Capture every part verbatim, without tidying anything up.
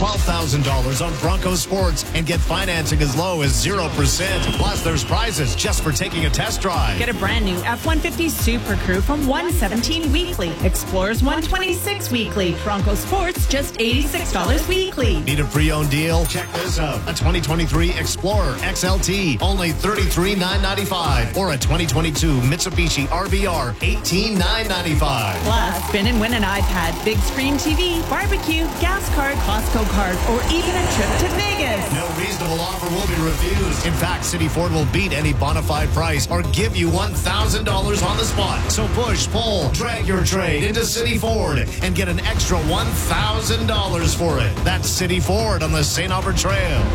twelve thousand dollars on Bronco Sports and get financing as low as zero percent. Plus, there's prizes just for taking a test drive. Get a brand new F one fifty Super Crew from one seventeen weekly. Explorers one twenty-six weekly. Bronco Sports just eighty-six dollars weekly. Need a pre-owned deal? Check this out. A twenty twenty-three Explorer X L T, only thirty-three thousand nine hundred ninety-five dollars. Or a twenty twenty-two Mitsubishi R V R, eighteen thousand nine hundred ninety-five dollars. Plus, spin and win an iPad, big screen T V, barbecue, gas card, Costco card, or even a trip to Vegas. No reasonable offer will be refused. In fact, City Ford will beat any bona fide price or give you one thousand dollars on the spot. So push, pull, drag your trade into City Ford and get an extra one thousand dollars for it. That's City Ford on the Saint Albert Trail.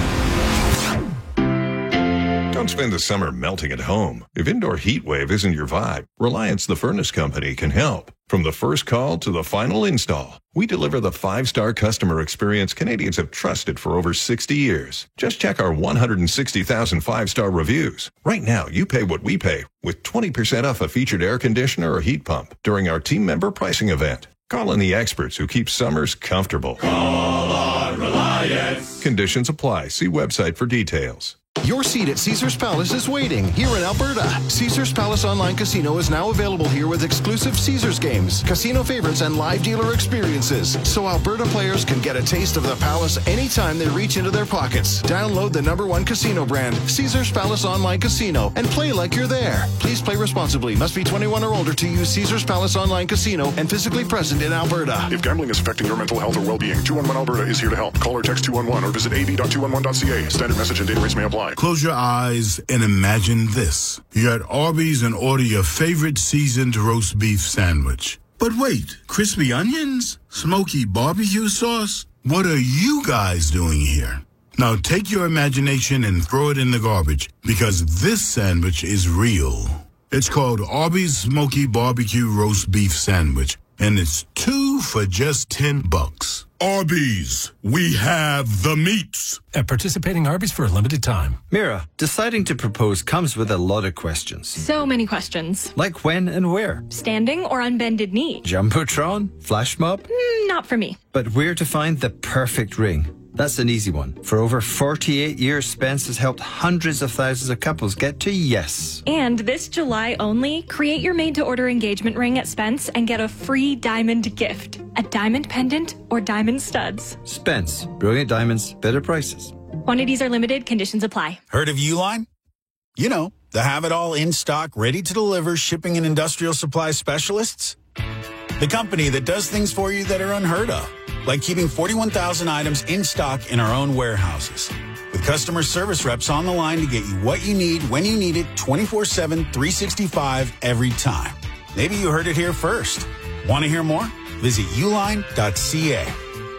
Don't spend the summer melting at home. If indoor heat wave isn't your vibe, Reliance the Furnace Company can help. From the first call to the final install, we deliver the five-star customer experience Canadians have trusted for over sixty years. Just check our one hundred sixty thousand five-star reviews. Right now, you pay what we pay with twenty percent off a featured air conditioner or heat pump during our team member pricing event. Call in the experts who keep summers comfortable. Call on Reliance. Conditions apply. See website for details. Your seat at Caesars Palace is waiting here in Alberta. Caesars Palace Online Casino is now available here with exclusive Caesars games, casino favorites, and live dealer experiences. So Alberta players can get a taste of the Palace anytime they reach into their pockets. Download the number one casino brand, Caesars Palace Online Casino, and play like you're there. Please play responsibly. Must be twenty-one or older to use Caesars Palace Online Casino and physically present in Alberta. If gambling is affecting your mental health or well-being, two one one Alberta is here to help. Call or text two one one or visit a v dot two one one dot c a. Standard message and data rates may apply. Close your eyes and imagine this. You're at Arby's and order your favorite seasoned roast beef sandwich. But wait, crispy onions? Smoky barbecue sauce? What are you guys doing here? Now take your imagination and throw it in the garbage, because this sandwich is real. It's called Arby's Smoky Barbecue Roast Beef Sandwich, and it's two for just ten bucks. Arby's, we have the meats. At participating Arby's for a limited time. Mira, deciding to propose comes with a lot of questions. So many questions. Like when and where? Standing or on bended knee? Jumbotron? Flash mob? Mm, not for me. But where to find the perfect ring? That's an easy one. For over forty-eight years, Spence has helped hundreds of thousands of couples get to yes. And this July only, create your made-to-order engagement ring at Spence and get a free diamond gift. A diamond pendant or diamond studs. Spence. Brilliant diamonds, better prices. Quantities are limited. Conditions apply. Heard of Uline? You know, the have-it-all in-stock, ready-to-deliver shipping and industrial supply specialists. The company that does things for you that are unheard of. Like keeping forty-one thousand items in stock in our own warehouses. With customer service reps on the line to get you what you need, when you need it, twenty-four seven, three sixty-five, every time. Maybe you heard it here first. Want to hear more? Visit uline dot c a.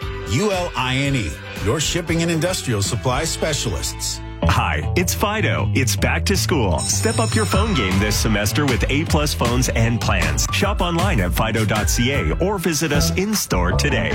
U L I N E, your shipping and industrial supply specialists. Hi, it's Fido. It's back to school. Step up your phone game this semester with A-plus phones and plans. Shop online at fido dot c a or visit us in-store today.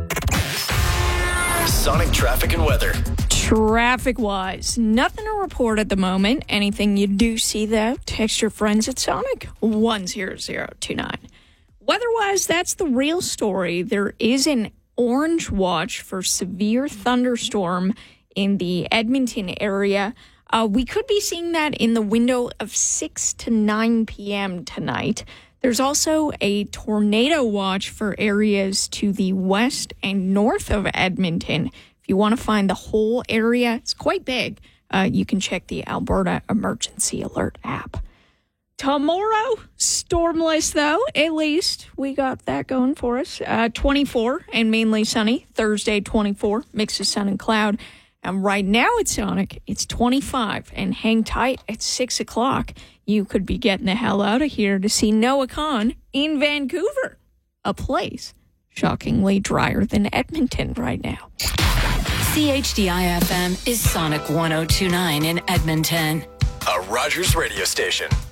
Sonic traffic and weather. Traffic-wise, nothing to report at the moment. Anything you do see, though, text your friends at Sonic one zero zero two nine. Weather-wise, that's the real story. There is an orange watch for severe thunderstorm in the Edmonton area. Uh, we could be seeing that in the window of six to nine p.m. tonight. There's also a tornado watch for areas to the west and north of Edmonton. If you want to find the whole area, it's quite big. Uh, you can check the Alberta Emergency Alert app. Tomorrow, stormless though, at least we got that going for us. Uh, twenty-four and mainly sunny. Thursday, twenty-four, mix of sun and cloud. And right now at Sonic, it's twenty-five, and hang tight at six o'clock. You could be getting the hell out of here to see Noah Kahan in Vancouver, a place shockingly drier than Edmonton right now. C H D I F M is Sonic one oh two nine in Edmonton. A Rogers radio station.